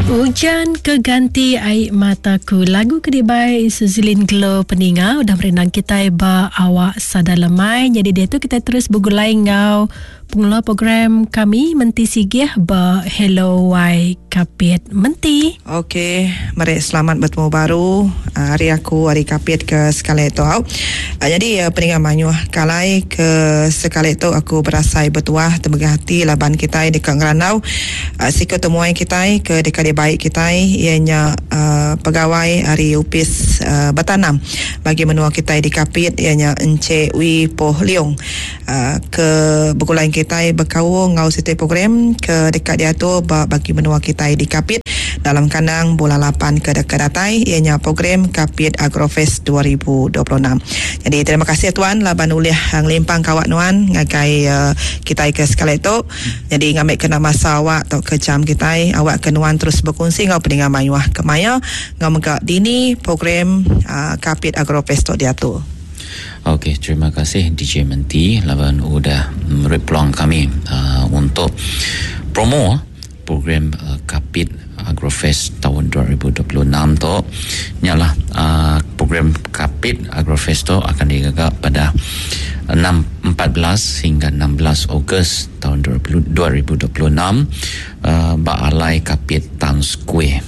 Hujan keganti air mataku. Lagu Kedai Suzilin Glow peninga udah merenang kita ba awak sada lemai. Jadi dia tu kita terus bergulai ngau pengelola program kami Menti Sigih ba Hello Wai Kapit Menti. Okey, mari selamat bertemu baru. Hari aku hari kapit ke sekali tu. Jadi peninga manyuh kalai ke sekali tu aku berasai bertuah terbegah hati laban kita dekat Ngeranau. Siko temuai kita ke dekat baik kita ianya pegawai hari UPIS Batanam bagi menua kita di kapit ianya Encik Wi Poh Leong ke bergulai kita berkau ngau setiap program ke dekat dia tu bagi menua kita di kapit dalam kandang bola 8 ke dekat datai ianya program Kapit Agrofest 2026. Jadi terima kasih tuan laban uliah ngelimpang kawak nuan ngagai kita ke sekali tu. Jadi ngambil kena masa awak atau ke jam kita awak kenuan terus berkongsi ngau peningan mayuah ke maya ngau megak dini program Kapit Agrofest dia tu. Okey, terima kasih DJ Menti laban udah memberi peluang kami untuk promo program Kapit Agrofest tahun 2026 tu. Nyalah program Kapit Agrofest tu akan digagak pada 14 hingga 16 Ogos tahun 2026 Baalai Kapit Town Square.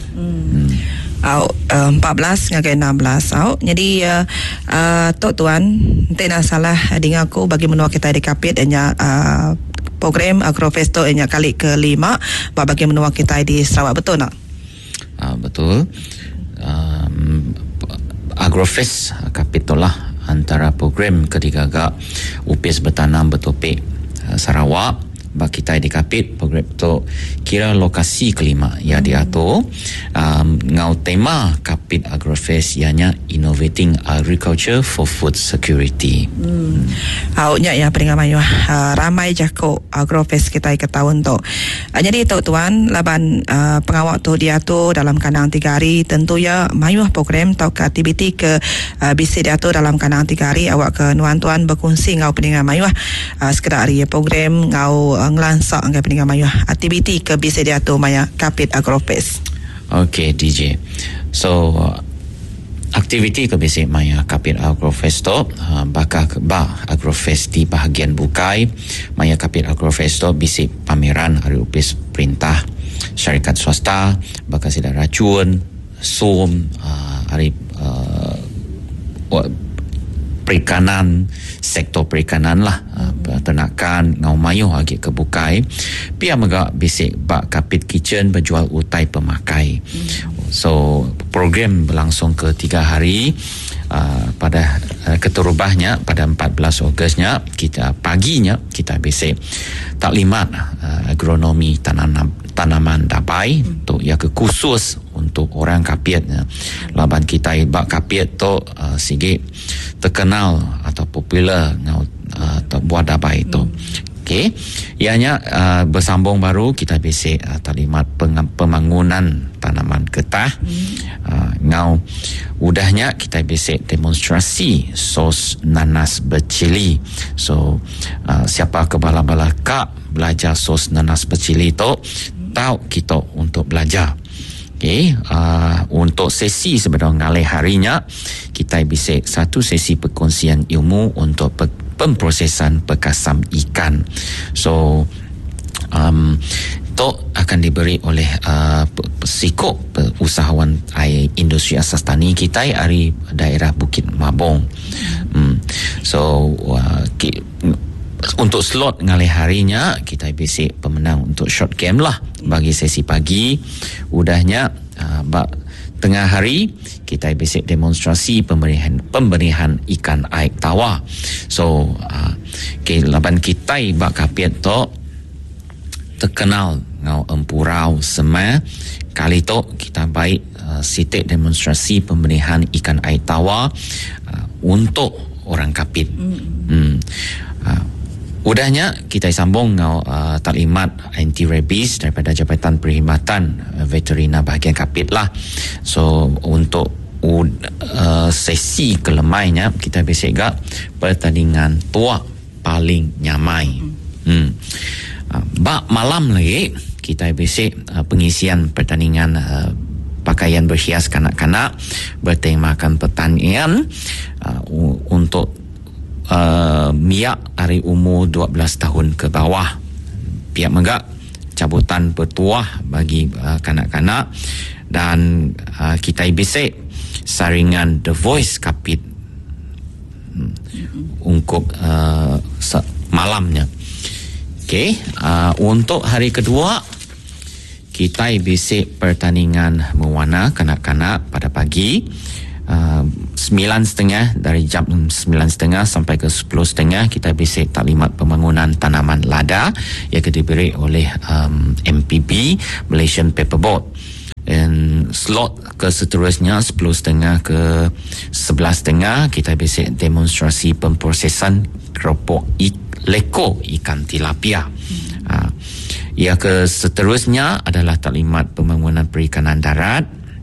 14 ngagai 16 jadi tok tuan tidak salah dengan aku bagi menua kita di kapit nya program Agrofesto nya kali ke-5 bagi menua kita di Sarawak, betul tak? Betul. Agrofest kapit lah antara program ketiga UPIS Bertanam Bertopik Sarawak bagi kita di kapit program tu kira lokasi kelima ya diatur ngau tema Kapit Agrofest ianya Innovating Agriculture for Food Security. Awaknya ya peningan mayuh ramai jako Agrofest kita ke tahun tu. Jadi tu tuan laban pengawak tu diatur dalam kandang 3 hari tentu ya mayuh program atau ke aktiviti ke bisi diatur dalam kandang 3 hari awak ke nuan tuan berkongsi ngau peningan mayuh sekedar hari program ngau ngelansak dengan peningan mayuh aktiviti ke bisa diatur maya Kapit Agrofest. Okey DJ. So aktiviti ke basic maya Kapit Agrofest tu bakal Agrofest di bahagian bukai maya Kapit Agrofest tu basic pameran hari UPIS perintah syarikat swasta bakal sida racun som hari perikanan, sektor perikanan lah, peternakan ngau mayuh lagi kebukai pia megak basic bak Kapit Kitchen berjual utai pemakai. So program berlangsung ke 3 hari pada keterubahnya pada 14 Ogosnya kita paginya kita basic taklimat agronomi tanaman dapai tu ya ke khusus untuk orang kapit laban kita bak kapit tu sikit terkenal atau popular atau buat dapai itu. Okey, ianya bersambung baru kita basic taklimat pembangunan tanaman getah. Ngau udahnya kita basic demonstrasi sos nanas bercili. So siapa ke bala-bala kak belajar sos nanas bercili tu tahu kita untuk belajar. Okey, untuk sesi sebenarnya ngalih harinya kita bisa satu sesi perkongsian ilmu untuk pemprosesan pekasam ikan. So itu akan diberi oleh psikop usahawan industri asas tani kita dari daerah Bukit Mabong. So untuk slot ngalih harinya kita bisi pemenang untuk short game lah bagi sesi pagi. Udahnya tengah hari kita bisi demonstrasi pemberian ikan air tawar. So laban kita bak kapit tu terkenal ngau empurau sema kali tu kita baik sitik demonstrasi pemberian ikan air tawar untuk orang kapit. Udahnya kita sambung ngau taklimat anti rabies daripada Jabatan Perkhidmatan Veterina bahagian Kapit lah. So untuk sesi kelemainya kita basic pertandingan tua paling nyamai. Bak malam lagi kita bisik pengisian pertandingan pakaian berhias kanak-kanak bertemakan pertanian untuk miak dari umur 12 tahun ke bawah. Pihak megak cabutan bertuah bagi kanak-kanak dan kita bisik saringan The Voice Kapit untuk malamnya. Okey, untuk hari kedua kita bisik pertandingan mewarna kanak-kanak pada pagi 9.30 dari jam 9.30 sampai ke 10.30 kita bisik taklimat pembangunan tanaman lada yang diberi oleh MPB Malaysian Paperboard. Dan slot ke seterusnya 10.30 ke 11.30 kita bisik demonstrasi pemprosesan keropok leko ikan tilapia. Yang ke seterusnya adalah taklimat pembangunan perikanan darat.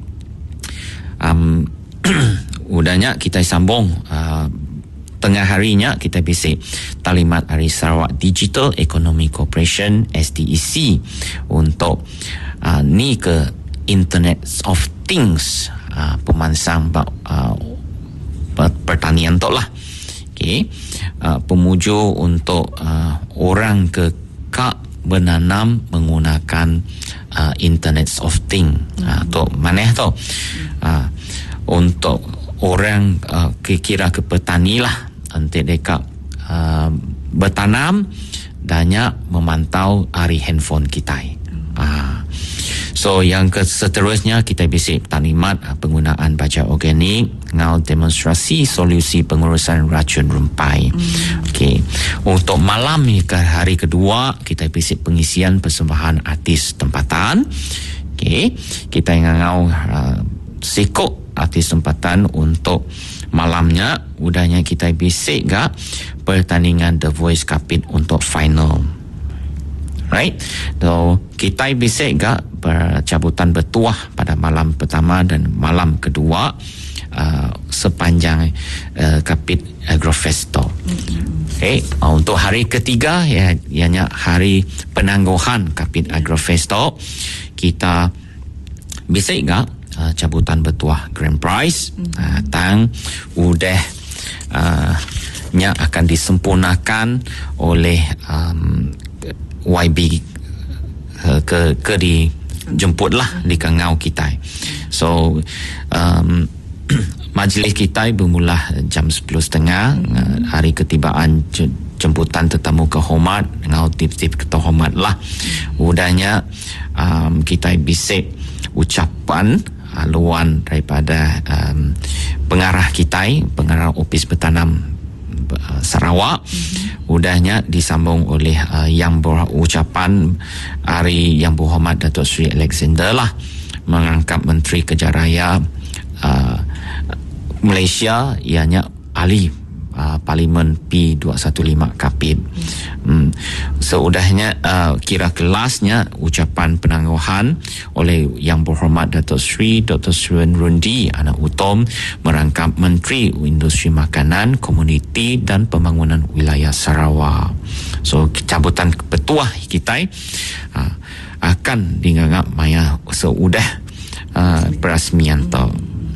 Udahnya kita sambung tengah harinya kita bisik taklimat Hari Sarawak Digital Economy Corporation SDEC untuk ni ke Internet of Things, pemansang pertanian tu lah. Okay. Pemuju untuk orang kekak menanam menggunakan Internet of Things. Tu mana tu? Untuk orang kira ke petani lah, nanti mereka bertanam dan memantau hari handphone kita. So yang seterusnya kita bisik taklimat penggunaan baja organik ngau demonstrasi solusi pengurusan racun rumpai. Okey. Untuk malam ke hari kedua kita bisik pengisian persembahan artis tempatan. Okey. Kita ngau sikok artis tempatan untuk malamnya. Udahnya kita bisik gak pertandingan The Voice Kapit untuk final. Right? So kita bisik gak bercabutan bertuah pada malam pertama dan malam kedua sepanjang Kapit Agrofesto. Okay. Untuk hari ketiga ianya hari penangguhan Kapit Agrofesto, kita bisik gak cabutan bertuah Grand Prize tang udah nya akan disempurnakan oleh YB ke dijemputlah di kangau kita. So majlis kita bermula jam 10.30 hari ketibaan jemputan tetamu kehormat ngau tip-tip kehormat lah. Udahnya kita bisik ucapan haluan daripada pengarah kita, pengarah Opis Bertanam Sarawak. Udahnya disambung oleh yang berucapan Hari Yang Berhormat Datuk Seri Alexander lah, mengangkat Menteri Kejaraya Malaysia ianya ahli Parlimen P215 Kapit. Seudahnya kira kelasnya ucapan penangguhan oleh Yang Berhormat Datuk Seri Dr. Suen Rundi Anak Utom, merangkap Menteri Industri Makanan, Komuniti dan Pembangunan Wilayah Sarawak. So cabutan petuah kita akan dianggap maya seudah perasmian tu.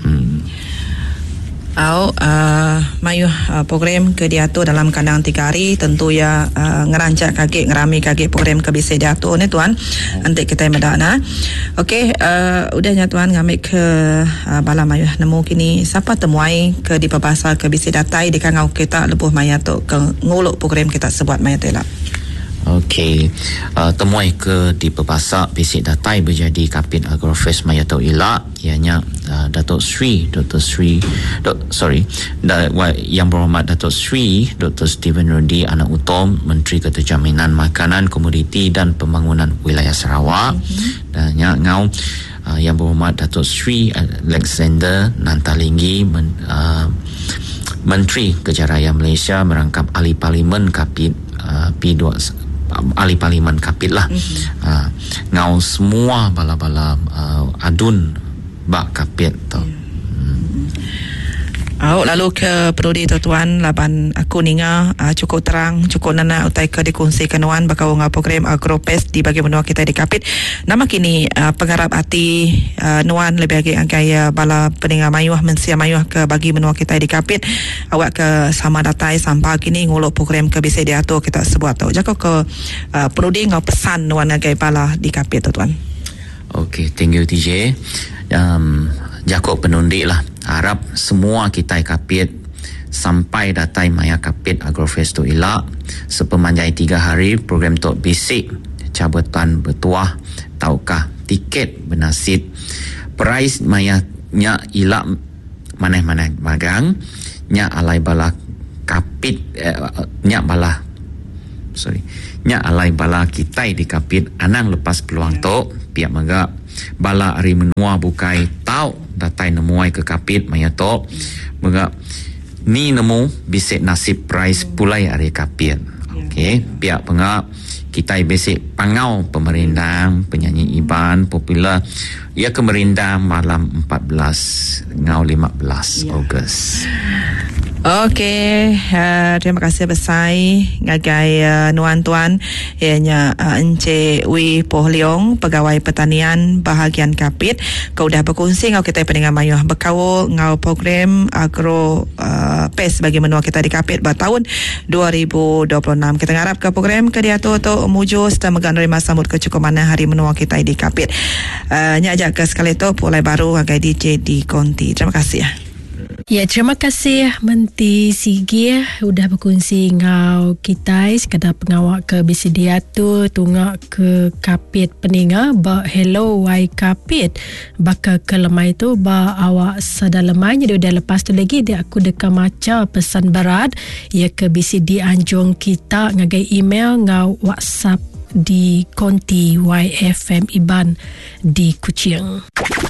Mayu program ke diatur dalam kandang 3 hari, tentu ya ngerancak kaget ngerami kaget program ke bisa diatur ni tuan. Nanti kita medana. Okey, udahnya tuan ngambil ke bala Mayu nemu kini siapa temuai ke di perbahasa ke bisa datai di kangau kita lebuh maya tu ke nguluk program kita sebuat maya tela. Okey, temuai ke di perbahasa basic datai berjadi Kapit Agrofest Maya Tau Ilak ianya Yang Berhormat Datuk Seri Dr. Steven Rundi Anak Utom, Menteri Keterjaminan Makanan, Komoditi dan Pembangunan Wilayah Sarawak. Dan ngau Yang Berhormat Datuk Seri Alexander Nantalinggi, Menteri Kejaraya Malaysia, merangkap ahli Parlimen Kapit ahli Parlimen Kapit lah. Ngau semua bala-bala adun bak Kapit tu. Lalu ke perudi tuan laban aku ninga cukup terang cukup nana utai ke dikongsikan wan bakal ngau program Agropest di bagi benua kita di Kapit. Nama kini pengharap hati nuan lebih lagi angkai bala peninga mayuh mensia mayuh ke bagi benua kita di Kapit. Awak ke sama datai sampah kini nguluk program ke bisa diatur kita sebuah tau. Jaka ke perudi ngau pesan nuan angkai bala di Kapit tuan. Okay, thank you TJ. Jakok penundik lah. Harap semua kita Kapit sampai datai maya Kapit Agrofest tu ilak sepemanjai 3 hari program tu basic cabutan bertuah taukah tiket benasid price maya nya ilak maneh-maneh magang nya alai bala Kapit nya alai bala kita di Kapit anang lepas peluang tu pihak maga bala hari menua bukai tau datai nemuai ke Kapit maya to maga ni nemu bisik nasib price pulai hari Kapit. Okey, pihak penga kita bisik pangau pemerintah penyanyi Iban popular ia ke merindang malam 14 ngau 15 Ogos. Okey, terima kasih besar ngagai nuan tuan ianya Encik Wee Poh Leong pegawai pertanian bahagian Kapit. Kau dah berkongsi ngau kita pendengar mayuh berkawal ngau program Agro PES bagi menua kita di Kapit bertahun 2026. Kita ngarap ke program ke diatur tu muju serta megang nerima sambut kecukupan hari menua kita di Kapit. Nya ajak ke sekali tu pulai baru ngagai DJ di Konti. Terima kasih ya. Ya, terima kasih Menti Sigi udah berkongsi ngau kita sekadar pengawak ke BCD tu tunggak ke Kapit peninga ba hello wai Kapit baka ke lemai tu ba awak sada lemai jadi udah lepas tu lagi dia aku deka maca pesan berat ya ke BCD Anjung kita ngagai email ngau WhatsApp di Konti YFM Iban di Kuching.